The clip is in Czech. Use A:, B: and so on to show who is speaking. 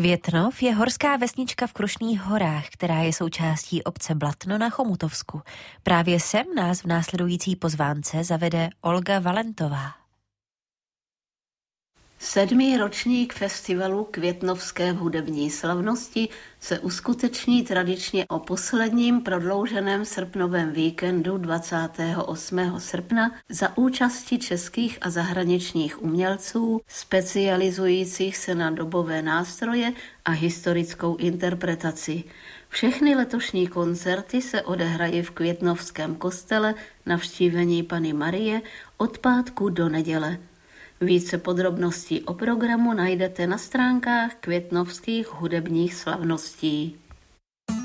A: Květnov je horská vesnička v Krušných horách, která je součástí obce Blatno na Chomutovsku. Právě sem nás v následující pozvánce zavede Olga Valentová.
B: 7. ročník festivalu Květnovské hudební slavnosti se uskuteční tradičně o posledním prodlouženém srpnovém víkendu 28. srpna za účasti českých a zahraničních umělců specializujících se na dobové nástroje a historickou interpretaci. Všechny letošní koncerty se odehrají v Květnovském kostele Navštívení Panny Marie od pátku do neděle. Více podrobností o programu najdete na stránkách Květnovských hudebních slavností.